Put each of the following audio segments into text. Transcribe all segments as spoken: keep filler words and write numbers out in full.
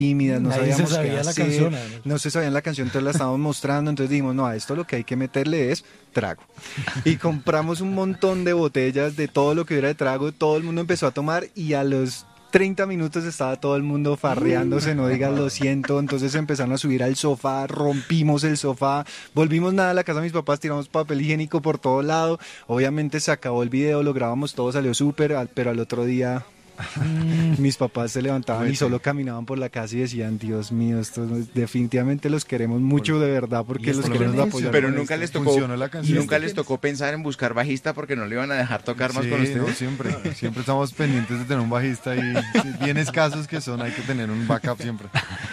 tímidas, no Nadie sabíamos se sabía qué la hacer, canción, además. no se sabía la canción, entonces la estábamos mostrando, entonces dijimos, no, a esto lo que hay que meterle es trago. Y compramos un montón de botellas de todo lo que hubiera de trago, todo el mundo empezó a tomar y a los treinta minutos estaba todo el mundo farreándose, no digas lo siento, entonces empezaron a subir al sofá, rompimos el sofá, volvimos nada a la casa de mis papás, tiramos papel higiénico por todo lado, obviamente se acabó el video, lo grabamos todo, salió súper, al- pero al otro día mis papás se levantaban y solo caminaban por la casa y decían, Dios mío, estos no- definitivamente los queremos mucho de verdad porque Y los esto queremos lo apoyar. Pero con nunca esto. les tocó, Funcionó la canción. nunca les tocó pensar en buscar bajista porque no le iban a dejar tocar más Sí, con ustedes. no, siempre, siempre estamos pendientes de tener un bajista y bien escasos que son, hay que tener un backup siempre.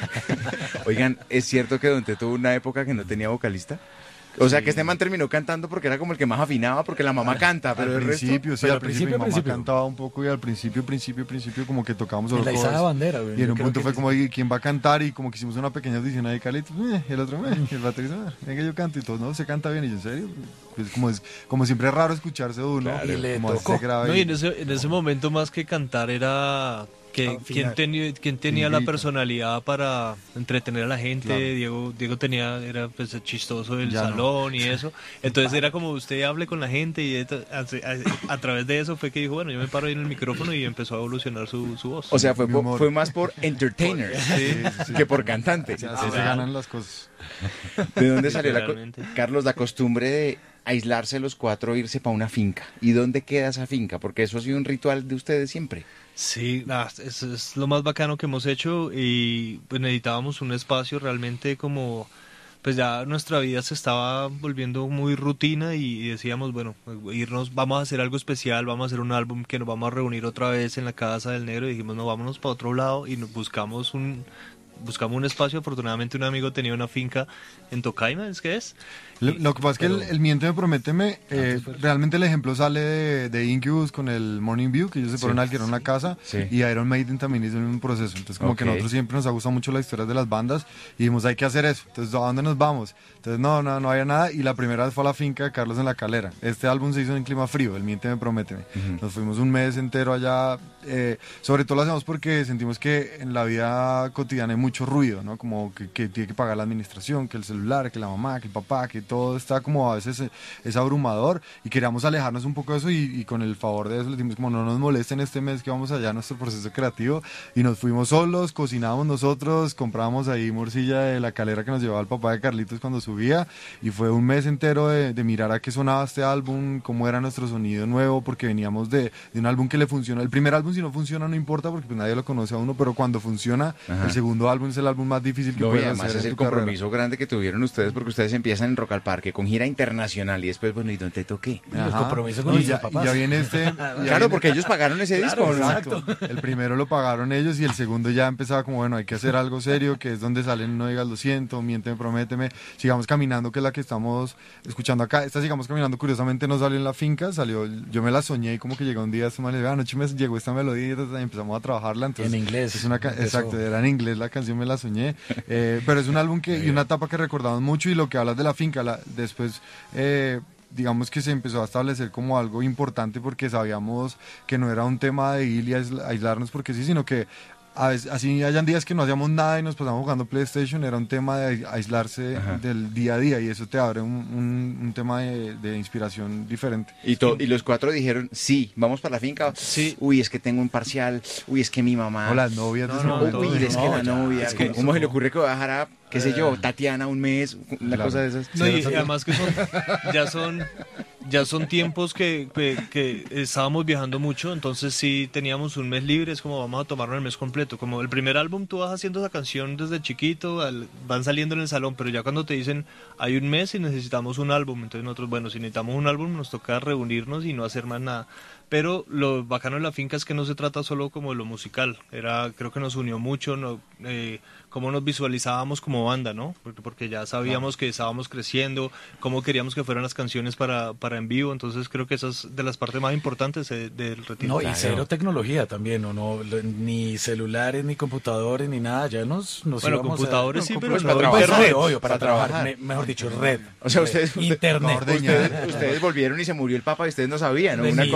Oigan, ¿es cierto que Don Teto tuvo una época que no tenía vocalista? O sea, que este man terminó cantando porque era como el que más afinaba, porque la mamá canta, pero al el resto... principio, sí, pero al al principio, principio, mi mamá principio. cantaba un poco y al principio, principio, principio como que tocábamos solo En la izada covers. bandera, güey. Y en Yo un creo punto que fue sí. como, "¿Y quién va a cantar?" Y como que hicimos una pequeña audición ahí, Carlitos, "Eh", y el otro, "Eh", y el baterista, "Ah, venga, yo canto", y todos, no, se canta bien, y yo, ¿en serio? Pues como, es, como siempre es raro escucharse de uno, Claro, y le como tocó. ese grave. No, y en ese, en ese momento más que cantar era que Afinar. quién tenía, quién tenía la grita. personalidad para entretener a la gente. Claro. Diego, Diego tenía, era pues el chistoso del Ya no. salón y eso. Entonces era como usted hable con la gente y esto- a, a- a través de eso fue que dijo, bueno, yo me paro ahí en el micrófono y empezó a evolucionar su, su voz. O sea, fue, Mi po- humor. fue más por entertainer Sí, sí, que por cantante. sí, Ah, así se claro. ganan las cosas. ¿De dónde salió, la co- Literalmente. Carlos, la costumbre de aislarse los cuatro e irse para una finca? ¿Y dónde queda esa finca? Porque eso ha sido un ritual de ustedes siempre. Sí, nada, eso es lo más bacano que hemos hecho y pues necesitábamos un espacio realmente como, pues ya nuestra vida se estaba volviendo muy rutina y decíamos, bueno, irnos, vamos a hacer algo especial, vamos a hacer un álbum que nos vamos a reunir otra vez en la casa del negro y dijimos, no, vámonos para otro lado y nos buscamos un, buscamos un espacio, afortunadamente un amigo tenía una finca en Tocaima, ¿es que es? Lo, lo que pasa es que el, el Miénteme, Prométeme, eh, realmente el ejemplo sale de, de Incubus con el Morning View, que ellos se fueron a alquilar una casa, Sí. y Iron Maiden también hizo el mismo proceso. Entonces, como Ok. que nosotros siempre nos ha gustado mucho la historia de las bandas, y dijimos, hay que hacer eso. Entonces, ¿a dónde nos vamos? Entonces, no, no, no había nada, y la primera vez fue a la finca de Carlos en la Calera. Este álbum se hizo en clima frío, el Miénteme, Prométeme. Nos fuimos un mes entero allá, eh, sobre todo lo hacemos porque sentimos que en la vida cotidiana hay mucho ruido, ¿no? Como que, que tiene que pagar la administración, que el celular, que la mamá, que el papá, que todo está como a veces eh, es abrumador, y queríamos alejarnos un poco de eso, y, y con el favor de eso le dijimos como no nos molesten este mes que vamos allá a nuestro proceso creativo, y nos fuimos solos, cocinábamos nosotros, comprábamos ahí morcilla de la Calera que nos llevaba el papá de Carlitos cuando subía, y fue un mes entero de, de mirar a qué sonaba este álbum, cómo era nuestro sonido nuevo, porque veníamos de, de un álbum que le funcionó. El primer álbum, si no funciona, no importa porque pues nadie lo conoce a uno, pero cuando funciona, Ajá. el segundo álbum es el álbum más difícil que No, y puedes además hacer es en el tu carrera. compromiso grande que tuvieron ustedes porque ustedes empiezan en Rock al Parque con gira internacional y después, bueno, ¿y dónde toqué? El Ajá. compromiso con y nuestros ya, y papás. ya viene este. ya Claro, viene- porque ellos pagaron ese disco, ¿no? Exacto. El primero lo pagaron ellos y el segundo ya empezaba como, bueno, hay que hacer algo serio, que es donde salen No digas lo siento, Miénteme, Prométeme, Sigamos caminando, que es la que estamos escuchando acá. Esta Sigamos caminando, curiosamente no salió en la finca, salió, yo me la soñé y como que llegó un día, este man le dijo, anoche me llegó esta melodía y empezamos a trabajarla. Entonces, En inglés, Es una ca- empezó. exacto, era en inglés la canción, me la soñé. Eh, pero es un álbum que, y una etapa que recordamos mucho, y lo que hablas de la finca, la, después... Eh, digamos que se empezó a establecer como algo importante porque sabíamos que no era un tema de ir y aisl- aislarnos porque sí, sino que a veces, así hayan días que no hacíamos nada y nos pasamos jugando PlayStation, era un tema de aislarse Ajá. del día a día, y eso te abre un, un- un tema de, de inspiración diferente. Y, to- y los cuatro dijeron, sí, vamos para la finca. Sí. Uy, es que tengo un parcial. Uy, es que mi mamá. O las novias de No, ese no, momento. Uy, es que no, la ya, novia. es que ¿Cómo eso se le no. ocurre que va a dejar a, qué sé yo, Tatiana un mes? Una Claro. cosa de esas. No, y, y además que son, ya son, ya son tiempos que, que, que estábamos viajando mucho, entonces sí teníamos un mes libre, es como vamos a tomarnos el mes completo. Como el primer álbum tú vas haciendo esa canción desde chiquito, al- van saliendo en el salón, pero ya cuando te dicen hay un mes y necesitamos un álbum, entonces nosotros, bueno, si necesitamos un álbum nos toca reunirnos y no hacer más nada. Pero lo bacano de la finca es que no se trata solo como de lo musical, era, creo que nos unió mucho, no, eh, cómo nos visualizábamos como banda, ¿no? Porque, porque ya sabíamos que estábamos creciendo, cómo queríamos que fueran las canciones para, para en vivo, entonces creo que esa es de las partes más importantes de- del retiro. No, y cero tecnología también, ¿o no? Lo- Ni celulares, ni computadores, ni nada. Ya nos, nos Bueno, íbamos a- computadores no, sí, compu- pero pues no para internet. trabajar, obvio, para, Para trabajar. trabajar. Me- mejor dicho, red. O sea, Red. ustedes- Internet. Ordeñar. Ustedes, ustedes volvieron y se murió el papa y ustedes no sabían, ¿no? Ni Una cosa idea, de esas.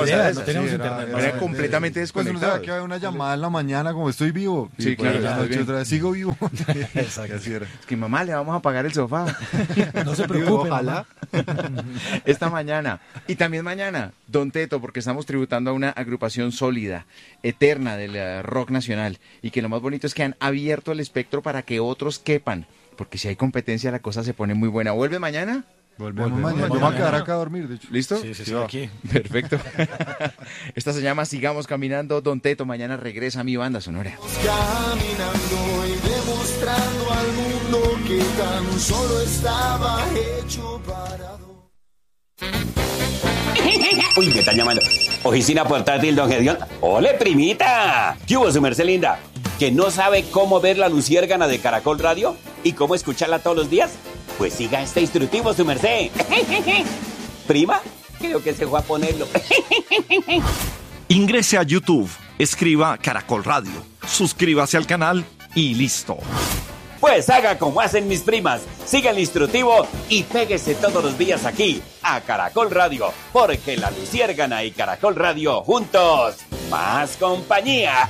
cosas. teníamos Sí, internet. era básicamente. completamente Pues uno desconectado. sabía que había una llamada en la mañana como estoy vivo. Sí, Y por claro, ahí la estás noche bien. otra vez sigo vivo. Exacto. Así era. Es que mamá, le vamos a pagar el sofá No se preocupe, Ojalá. esta mañana. Y también mañana, Don Teto, porque estamos tributando a una agrupación sólida, eterna del eh, rock nacional. Y que lo más bonito es que han abierto el espectro para que otros quepan. Porque si hay competencia, la cosa se pone muy buena. ¿Vuelve mañana? Volvemos, Volvemos mañana. mañana. Yo me voy a quedar acá a dormir, de hecho. ¿Listo? Sí, sí, sí, va. aquí. Perfecto. Esta se llama Sigamos Caminando. Don Teto, mañana regresa a mi banda sonora. Caminando y demostrando al mundo que tan solo estaba hecho para dos. Uy, me están llamando. Oficina portátil, don Gedeón. ¡Ole, primita! ¿Qué hubo, su merced linda? ¿Que no sabe cómo ver la luciérgana de Caracol Radio? ¿Y cómo escucharla todos los días? Pues siga este instructivo, su merced. ¿Prima? Creo que se fue a ponerlo. Ingrese a YouTube, escriba Caracol Radio, suscríbase al canal y listo. Pues haga como hacen mis primas. Siga el instructivo y péguese todos los días aquí, a Caracol Radio. Porque la luciérgana y Caracol Radio juntos, más compañía.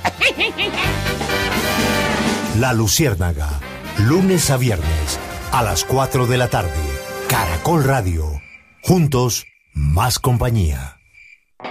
La Luciérnaga, lunes a viernes, a las cuatro de la tarde. Caracol Radio. Juntos, más compañía.